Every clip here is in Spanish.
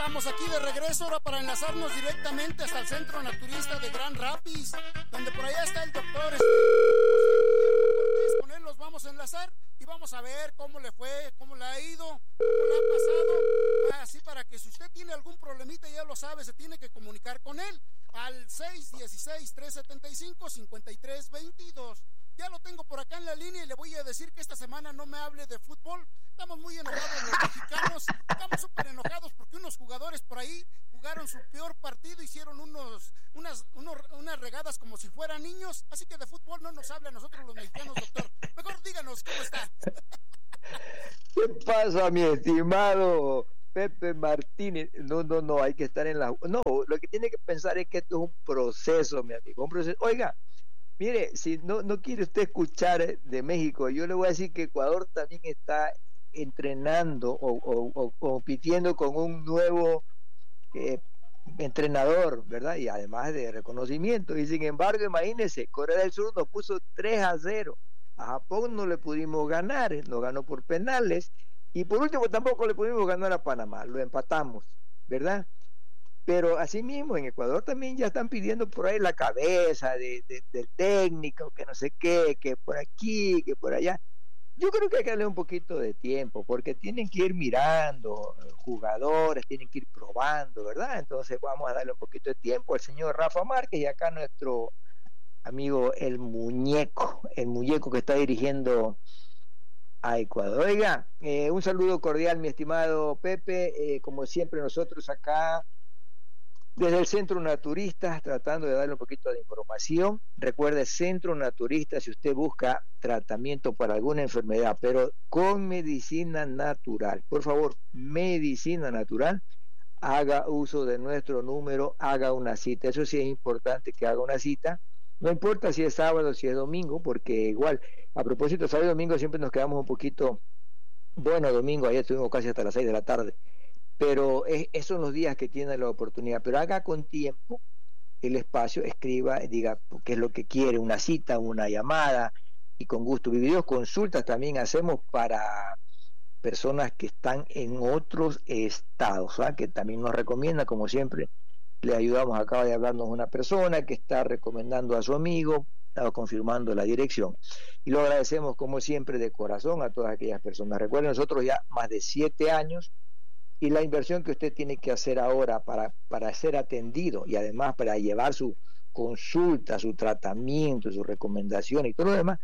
estamos aquí de regreso ahora para enlazarnos directamente hasta el Centro Naturista de Grand Rapids, donde por allá está el doctor con él los vamos a enlazar y vamos a ver cómo le fue, cómo le ha ido, cómo le ha pasado, así para que si usted tiene algún problemita, ya lo sabe, se tiene que comunicar con él al 616-375-5322. Ya lo tengo por acá en la línea y le voy a decir que esta semana no me hable de fútbol. Estamos muy enojados los mexicanos, estamos súper enojados porque unos jugadores por ahí jugaron su peor partido, hicieron unas regadas como si fueran niños, así que de fútbol no nos habla a nosotros los mexicanos, doctor. Mejor díganos, ¿cómo está? ¿Qué pasa, mi estimado Pepe Martínez? No, hay que estar en la... No, lo que tiene que pensar es que esto es un proceso, mi amigo, un proceso. Oiga, mire, si no quiere usted escuchar de México, yo le voy a decir que Ecuador también está entrenando o compitiendo con un nuevo entrenador, ¿verdad? Y además de reconocimiento. Y sin embargo, imagínense, Corea del Sur nos puso 3-0. A Japón no le pudimos ganar, nos ganó por penales. Y por último, tampoco le pudimos ganar a Panamá, lo empatamos, ¿verdad? Pero asimismo en Ecuador también ya están pidiendo por ahí la cabeza del técnico, que no sé qué, que por aquí, que por allá. Yo creo que hay que darle un poquito de tiempo, porque tienen que ir mirando jugadores, tienen que ir probando, ¿verdad? Entonces vamos a darle un poquito de tiempo al señor Rafa Márquez y acá nuestro amigo el muñeco que está dirigiendo a Ecuador. Oiga, un saludo cordial, mi estimado Pepe, como siempre nosotros acá desde el Centro Naturista, tratando de darle un poquito de información. Recuerde, Centro Naturista, si usted busca tratamiento para alguna enfermedad, pero con medicina natural, por favor, medicina natural, haga uso de nuestro número, haga una cita. Eso sí es importante que haga una cita. No importa si es sábado, si es domingo, porque igual, a propósito, sábado y domingo siempre nos quedamos un poquito, bueno, domingo, ayer estuvimos casi hasta las 6 de la tarde, pero esos son los días que tiene la oportunidad, pero haga con tiempo el espacio, escriba, diga qué es lo que quiere, una cita, una llamada, y con gusto. Videos, consultas también hacemos para personas que están en otros estados, ¿verdad? Que también nos recomienda, como siempre, le ayudamos. Acaba de hablarnos una persona que está recomendando a su amigo, estaba confirmando la dirección, y lo agradecemos como siempre de corazón a todas aquellas personas. Recuerden, nosotros ya más de 7 años, y la inversión que usted tiene que hacer ahora para ser atendido y además para llevar su consulta, su tratamiento, su recomendación y todo lo demás,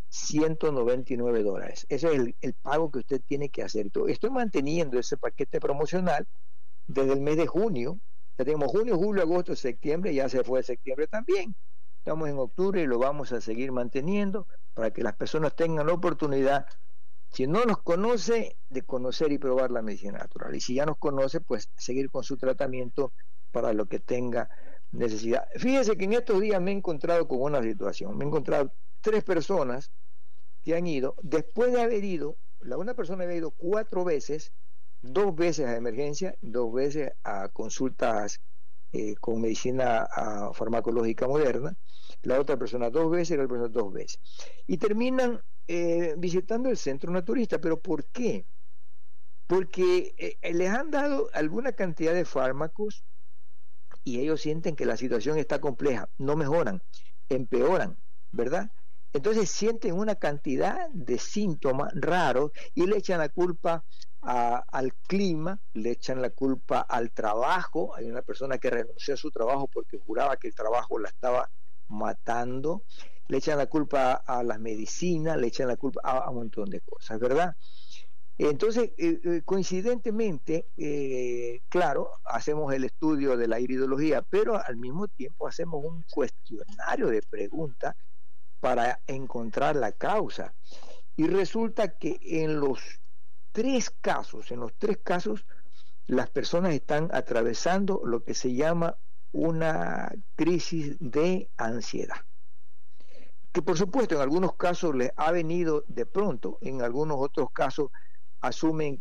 $199. Ese es el pago que usted tiene que hacer. Estoy manteniendo ese paquete promocional desde el mes de junio. Ya tenemos junio, julio, agosto, septiembre, ya se fue septiembre también. Estamos en octubre y lo vamos a seguir manteniendo para que las personas tengan la oportunidad, si no nos conoce, de conocer y probar la medicina natural. Y si ya nos conoce, pues seguir con su tratamiento para lo que tenga necesidad. Fíjese que en estos días me he encontrado con una situación. Me he encontrado 3 personas que han ido, después de haber ido, una persona había ido 4 veces, 2 veces a emergencia, 2 veces a consultas con medicina farmacológica moderna, la otra persona 2 veces y la otra persona 2 veces. Y terminan visitando el Centro Naturista. ¿Pero por qué? Porque les han dado alguna cantidad de fármacos y ellos sienten que la situación está compleja, no mejoran, empeoran, ¿verdad? Entonces sienten una cantidad de síntomas raros y le echan la culpa al clima, le echan la culpa al trabajo. Hay una persona que renunció a su trabajo porque juraba que el trabajo la estaba matando. Le echan la culpa a las medicinas, le echan la culpa a un montón de cosas, ¿verdad? Entonces, coincidentemente, claro, hacemos el estudio de la iridología, pero al mismo tiempo hacemos un cuestionario de preguntas para encontrar la causa. Y resulta que en los 3 casos, las personas están atravesando lo que se llama una crisis de ansiedad, que por supuesto en algunos casos les ha venido de pronto, en algunos otros casos asumen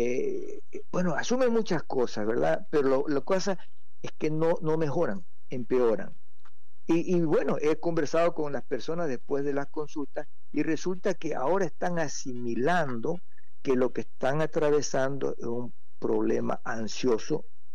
muchas cosas, ¿verdad? Pero lo que pasa es que no mejoran, empeoran. Y bueno, he conversado con las personas después de las consultas y resulta que ahora están asimilando que lo que están atravesando es un problema ansioso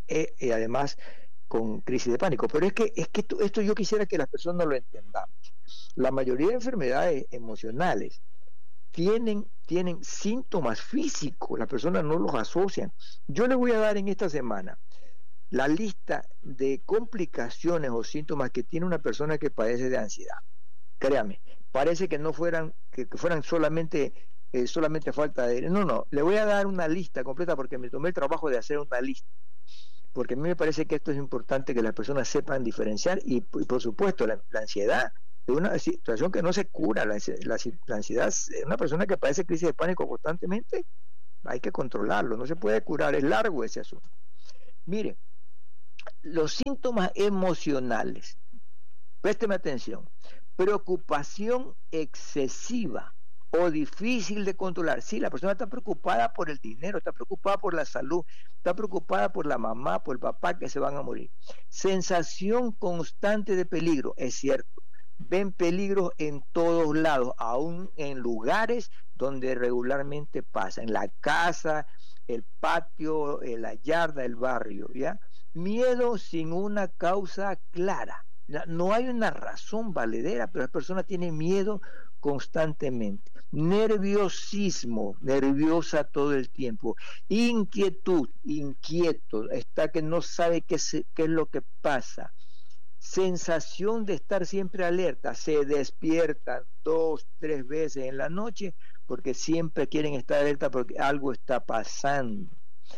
y además con crisis de pánico. Pero es que esto yo quisiera que las personas lo entendamos. La mayoría de enfermedades emocionales tienen síntomas físicos, las personas no los asocian. Yo les voy a dar en esta semana la lista de complicaciones o síntomas que tiene una persona que padece de ansiedad. Créame, parece que no fueran, que fueran solamente falta de... No, le voy a dar una lista completa porque me tomé el trabajo de hacer una lista. Porque a mí me parece que esto es importante que las personas sepan diferenciar y por supuesto, la ansiedad de una situación que no se cura. La ansiedad, una persona que padece crisis de pánico constantemente, hay que controlarlo, no se puede curar, es largo ese asunto. Mire, los síntomas emocionales, présteme atención: preocupación excesiva o difícil de controlar. Sí, la persona está preocupada por el dinero, está preocupada por la salud, está preocupada por la mamá, por el papá que se van a morir. Sensación constante de peligro, es cierto. Ven peligros en todos lados, aún en lugares donde regularmente pasa, en la casa, el patio, la yarda, el barrio, ¿ya? Miedo sin una causa clara. No hay una razón valedera, pero la persona tiene miedo constantemente. Nerviosismo, nerviosa todo el tiempo. Inquietud, inquieto, está que no sabe qué es lo que pasa. Sensación de estar siempre alerta, se despiertan 2, 3 veces en la noche porque siempre quieren estar alerta porque algo está pasando.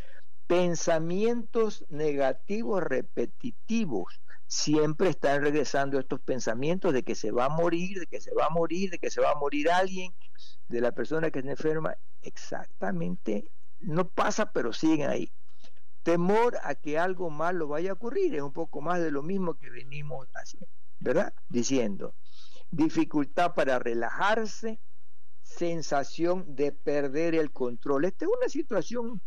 Pensamientos negativos repetitivos, siempre están regresando estos pensamientos de que se va a morir, de que se va a morir, de que se va a morir alguien, de la persona que está enferma. Exactamente, no pasa, pero siguen ahí. Temor a que algo malo vaya a ocurrir, es un poco más de lo mismo que venimos haciendo, ¿verdad? Diciendo, dificultad para relajarse, sensación de perder el control. Esta es una situación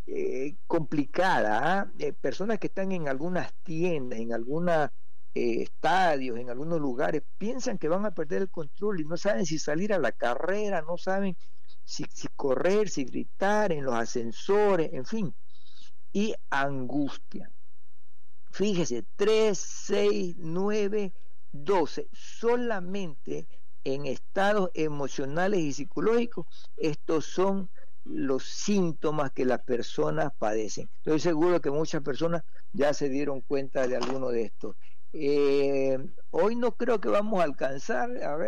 complicada, personas que están en algunas tiendas, en algunos estadios, en algunos lugares, piensan que van a perder el control y no saben si salir a la carrera, no saben si correr, si gritar en los ascensores, en fin. Y angustia. Fíjese, 3, 6, 9, 12, solamente en estados emocionales y psicológicos, estos son los síntomas que las personas padecen. Estoy seguro que muchas personas ya se dieron cuenta de alguno de estos. Hoy no creo que vamos a alcanzar,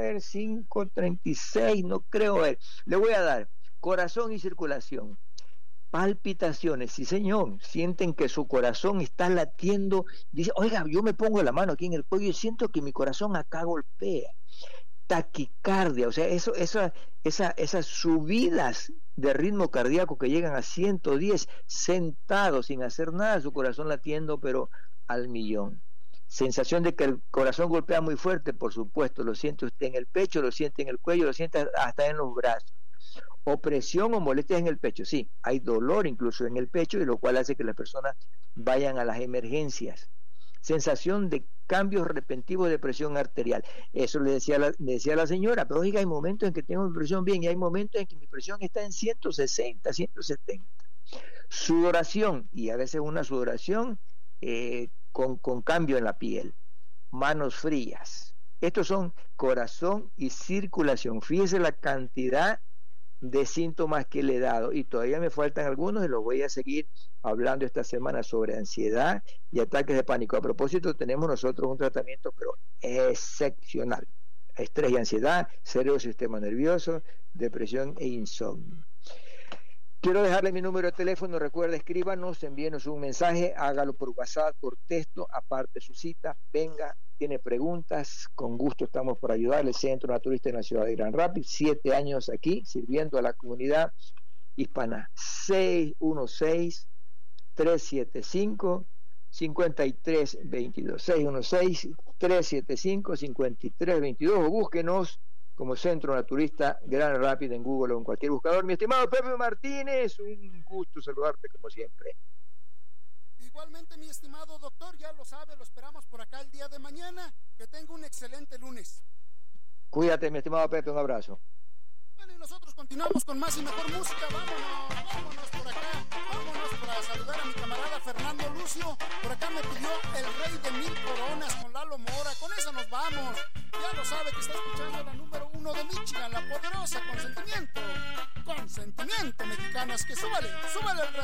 5:36, no creo. Le voy a dar corazón y circulación. Palpitaciones, sí señor, sienten que su corazón está latiendo, dice, oiga, yo me pongo la mano aquí en el cuello y siento que mi corazón acá golpea. Taquicardia, o sea, esas subidas de ritmo cardíaco que llegan a 110, sentado sin hacer nada, su corazón latiendo pero al millón. Sensación de que el corazón golpea muy fuerte, por supuesto, lo siente usted en el pecho, lo siente en el cuello, lo siente hasta en los brazos. Opresión o molestias en el pecho, sí, hay dolor incluso en el pecho, y lo cual hace que las personas vayan a las emergencias. Sensación de cambios repentinos de presión arterial, eso le decía la señora, pero oiga, hay momentos en que tengo mi presión bien y hay momentos en que mi presión está en 160, 170. Sudoración, y a veces una sudoración con cambio en la piel. Manos frías. Estos son corazón y circulación. Fíjese la cantidad de síntomas que le he dado y todavía me faltan algunos y los voy a seguir hablando esta semana sobre ansiedad y ataques de pánico. A propósito, tenemos nosotros un tratamiento pero excepcional: estrés y ansiedad, cerebro, sistema nervioso, depresión e insomnio. Quiero dejarle mi número de teléfono, recuerda, escríbanos, envíenos un mensaje, hágalo por WhatsApp, por texto, aparte su cita, venga, tiene preguntas, con gusto estamos por ayudarle. Centro Naturista en la ciudad de Grand Rapids, 7 años aquí, sirviendo a la comunidad hispana. 616-375-5322, 616-375-5322, o búsquenos como Centro Naturista Grand Rapids en Google o en cualquier buscador. Mi estimado Pepe Martínez, un gusto saludarte como siempre. Igualmente, mi estimado doctor, ya lo sabe, lo esperamos por acá el día de mañana. Que tenga un excelente lunes. Cuídate, mi estimado Pepe, un abrazo. Bueno, y nosotros continuamos con más y mejor música. Vámonos por acá. Vámonos para saludar a mi camarada Fernando Fernando Lucio. Por acá me pidió El Rey de Mil Coronas con Lalo Mora. Con esa nos vamos. Ya lo sabe que está escuchando la número 1 de Michigan, la poderosa Consentimiento. Consentimiento, mexicanas, que súbale el radio.